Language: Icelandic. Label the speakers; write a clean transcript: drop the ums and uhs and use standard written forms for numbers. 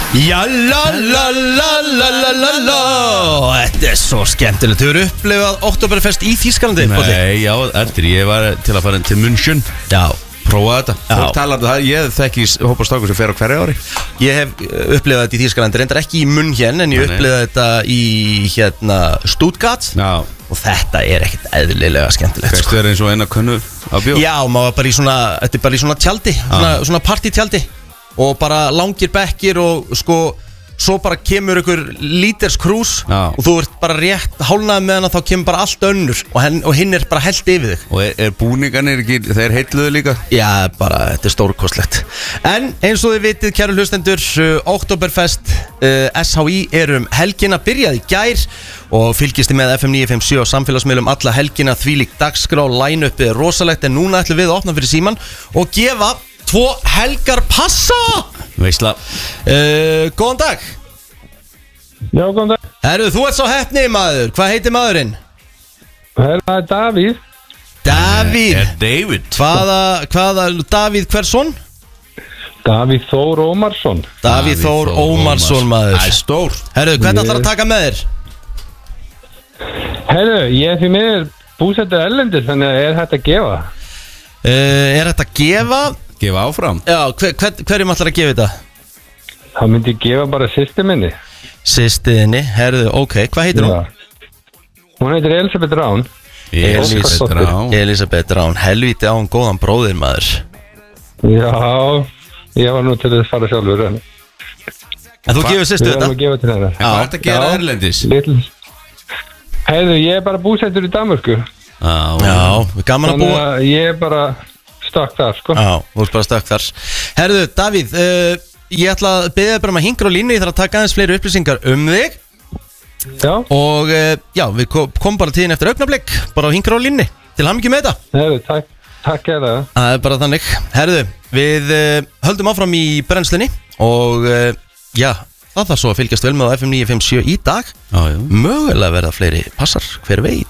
Speaker 1: Þetta svo skemmtilegt. Þú eru upplifað Oktoberfest í Þýskalandi?
Speaker 2: Nei, já, ég var til að fara til München.
Speaker 1: Já,
Speaker 2: prófa þetta. Fólk talar það, ég þekki hópa strákur sem fer á hverju ári.
Speaker 1: Ég hef upplifað þetta í Þýskalandi, reyndar ekki í München, en ég upplifað þetta í Stuttgart.
Speaker 2: Já.
Speaker 1: Og þetta ekkert eðlilega skemmtilegt.
Speaker 2: Fyrst verið eins og eina könnu á bjór.
Speaker 1: Já, maður bara í svona, þetta bara í svona tjaldi, svona partytjaldi. Og bara langir bekkir og sko, svo bara kemur ykkur líters krús og þú ert bara rétt hálnaði með hana, þá kemur bara allt önnur og hinn bara hellt yfir þig.
Speaker 2: Og búningarnir ekki, þeir heilluðu líka?
Speaker 1: Já, bara, þetta stórkostlegt. En eins og þið vitið, kæru hlustendur, Oktoberfest SHI helgina, byrjaði í gær og fylgist þið með FM 957 á samfélagsmiðlum alla helgina, þvílík dagskrá, line-upið rosalegt, en núna ætlum við að opna fyrir síman og gefa 2 helgar passa.
Speaker 2: Veisla.
Speaker 1: Góðan dag.
Speaker 3: Já, góðan dag.
Speaker 1: Herru, þú ert svo heppni maður. Hvað heitir maðurinn?
Speaker 3: Það Davíð.
Speaker 1: Davíð.
Speaker 2: David.
Speaker 1: Hvaða Davíð hversson?
Speaker 3: Davíð Þór Ómarsson.
Speaker 1: Davíð Þór Ómarsson maður.
Speaker 2: Það stór.
Speaker 1: Herru, hvernig ætlar að taka með þér?
Speaker 3: Herru, ég fyrir mér búsettur erlendis, þannig að þetta að gefa?
Speaker 1: Þetta að gefa?
Speaker 2: Gefa áfram?
Speaker 1: Já, hverjum ætlar að gefa þetta?
Speaker 3: Það myndi ég gefa bara systir minni.
Speaker 1: Systirðinni, herðu, ok, hvað heitir hún?
Speaker 3: Hún heitir Elisabeth Rán.
Speaker 1: Elisabeth Rán, helvíti á hún góðan bróðir maður.
Speaker 3: Já, ég var nú til að fara sjálfur. En
Speaker 1: þú gefur systir þetta?
Speaker 3: Við erum að gefa til hennar.
Speaker 2: En hvað ert að gera erlendis?
Speaker 3: Herðu, ég bara búsettur í Danmörku.
Speaker 1: Já, gaman að búa.
Speaker 3: Þannig að ég bara stakk þar, sko.
Speaker 1: Já, þú ert bara stakk þar. Herðu, Davíð, ég ætla að beða þig bara að hingra á línu. Ég þarf að taka aðeins fleiri upplýsingar þig.
Speaker 3: Já.
Speaker 1: Og já, við komum bara til þín eftir augnablik. Bara að hingra á línu. Til hamingju með þetta.
Speaker 3: Herðu, takk eða.
Speaker 1: Það bara þannig. Herðu, við höldum áfram í brennslunni. Og já, það þarf svo að fylgjast vel með á FM 957 í dag. Mögulega verða fleiri passar, hver veit.